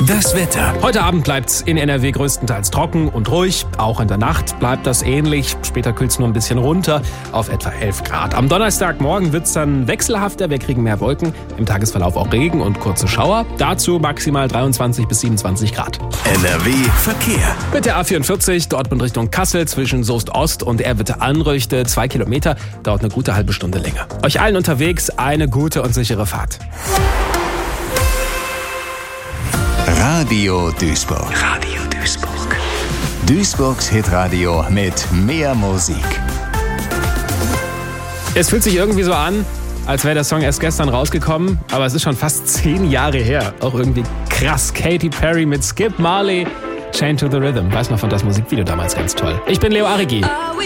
Das Wetter. Heute Abend bleibt's in NRW größtenteils trocken und ruhig. Auch in der Nacht bleibt das ähnlich. Später kühlt's nur ein bisschen runter auf etwa 11 Grad. Am Donnerstagmorgen wird's dann wechselhafter. Wir kriegen mehr Wolken. Im Tagesverlauf auch Regen und kurze Schauer. Dazu maximal 23 bis 27 Grad. NRW Verkehr. Mit der A44 Dortmund Richtung Kassel zwischen Soest Ost und Erwitte-Anrüchte 2 Kilometer. Dauert eine gute halbe Stunde länger. Euch allen unterwegs eine gute und sichere Fahrt. Radio Duisburg. Duisburgs Hitradio mit mehr Musik. Es fühlt sich irgendwie so an, als wäre der Song erst gestern rausgekommen, aber es ist schon fast 10 Jahre her. Auch irgendwie krass. Katy Perry mit Skip Marley, Chained to the Rhythm. Weiß noch von das Musikvideo damals ganz toll. Ich bin Leo Arrigi.